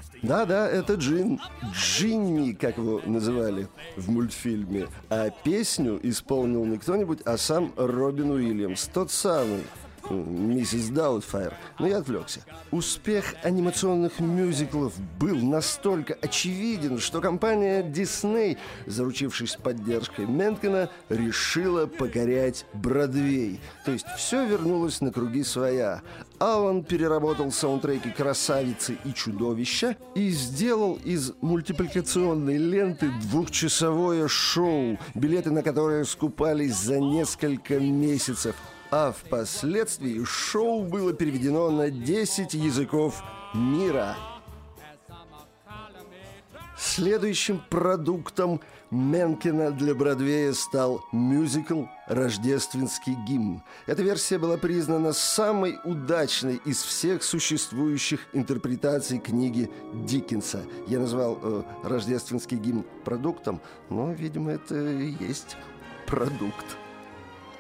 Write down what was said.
Да-да, это Джин. Джинни, как его называли в мультфильме. А песню исполнил не кто-нибудь, а сам Робин Уильямс. Тот самый. Миссис Даутфайр. Но я отвлекся. Успех анимационных мюзиклов был настолько очевиден, что компания Disney, заручившись поддержкой Менкена, решила покорять Бродвей. То есть все вернулось на круги своя. Аллан переработал саундтреки «Красавицы и чудовища» и сделал из мультипликационной ленты двухчасовое шоу, билеты на которое скупались за несколько месяцев. А впоследствии шоу было переведено на 10 языков мира. Следующим продуктом Менкена для Бродвея стал мюзикл «Рождественский гимн». Эта версия была признана самой удачной из всех существующих интерпретаций книги Диккенса. Я назвал «Рождественский гимн» продуктом, но, видимо, это и есть продукт.